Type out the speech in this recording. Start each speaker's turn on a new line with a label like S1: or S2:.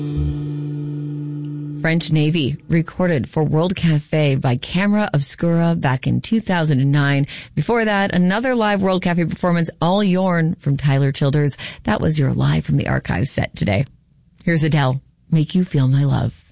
S1: French Navy recorded for World Cafe by Camera Obscura back in 2009. Before that, another live World Cafe performance, All Yourn from Tyler Childers. That was your Live from the Archives set today. Here's Adele, Make You Feel My Love.